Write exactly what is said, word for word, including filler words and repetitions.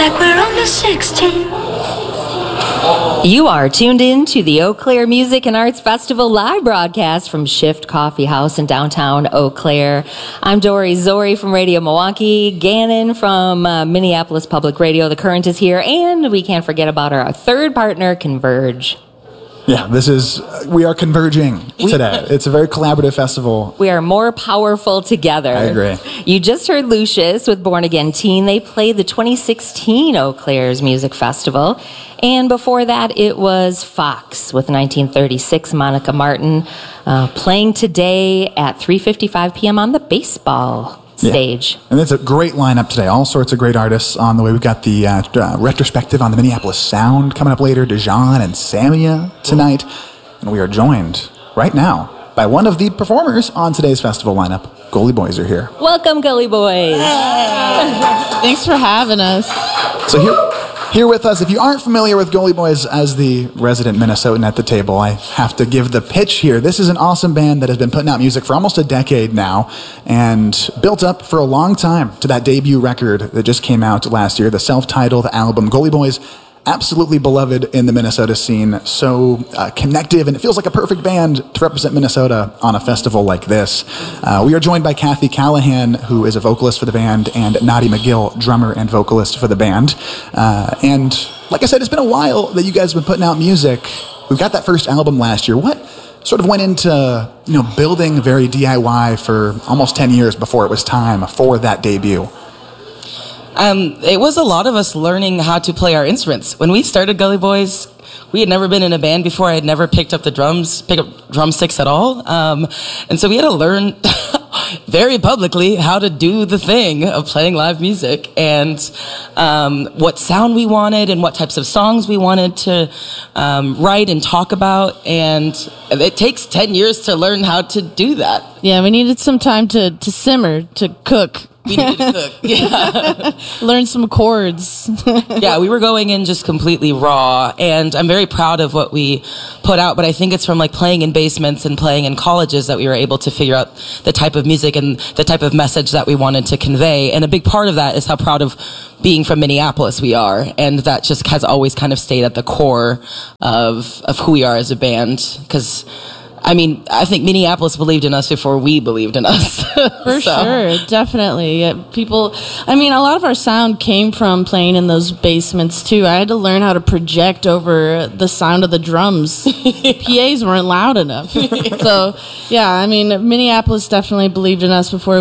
like we're on the sixteenth. You are tuned in to the Eau Claire Music and Arts Festival live broadcast from Shift Coffee House in downtown Eau Claire. I'm Dory Zori from Radio Milwaukee, Gannon from uh, Minneapolis Public Radio. The Current is here, and we can't forget about our third partner, Converge. Yeah, this is, we are converging today. It's a very collaborative festival. We are more powerful together. I agree. You just heard Lucius with Born Again Teen. They played the twenty sixteen Eau Claire's Music Festival. And before that, it was Fox with nineteen thirty-six, Monica Martin, uh, playing today at three fifty-five p.m. on the baseball stage. Yeah. And it's a great lineup today. All sorts of great artists on the way. We've got the uh, uh, retrospective on the Minneapolis Sound coming up later, Dejan and Samia tonight. And we are joined right now by one of the performers on today's festival lineup. Gully Boys are here. Welcome, Gully Boys. Thanks for having us. So here... Here with us, if you aren't familiar with Gully Boys as the resident Minnesotan at the table, I have to give the pitch here. This is an awesome band that has been putting out music for almost a decade now and built up for a long time to that debut record that just came out last year, the self-titled album. Gully Boys, absolutely beloved in the Minnesota scene, so uh, connective, and it feels like a perfect band to represent Minnesota on a festival like this. Uh, we are joined by Kathy Callahan, who is a vocalist for the band, and Nadi McGill, drummer and vocalist for the band. Uh, and like I said, it's been a while that you guys have been putting out music. We've got that first album last year. What sort of went into, you know, building very D I Y for almost ten years before it was time for that debut? Um, it was a lot of us learning how to play our instruments. When we started Gully Boys, we had never been in a band before. I had never picked up the drums, pick up drumsticks at all. Um, and so we had to learn very publicly how to do the thing of playing live music and um, what sound we wanted and what types of songs we wanted to um, write and talk about. And it takes ten years to learn how to do that. Yeah, we needed some time to, to simmer, to cook. We needed to cook. Yeah. Learn some chords. Yeah, we were going in just completely raw, and I'm very proud of what we put out, but I think it's from like playing in basements and playing in colleges that we were able to figure out the type of music and the type of message that we wanted to convey. And a big part of that is how proud of being from Minneapolis we are, and that just has always kind of stayed at the core of of who we are as a band, because I mean, I think Minneapolis believed in us before we believed in us. For so. Sure, definitely. Yeah, people, I mean, a lot of our sound came from playing in those basements, too. I had to learn how to project over the sound of the drums. P As weren't loud enough. So, yeah, I mean, Minneapolis definitely believed in us before